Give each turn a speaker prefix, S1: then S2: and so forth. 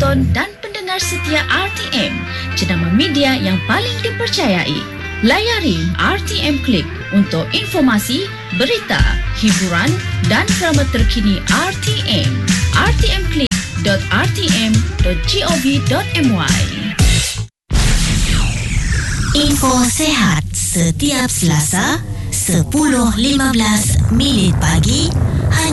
S1: penonton dan pendengar setia RTM, jenama media yang paling dipercayai. Layari RTM Click untuk informasi, berita, hiburan dan drama terkini RTM. rtmclick.rtm.gov.my.
S2: Info Sehat setiap Selasa 10.15 minit pagi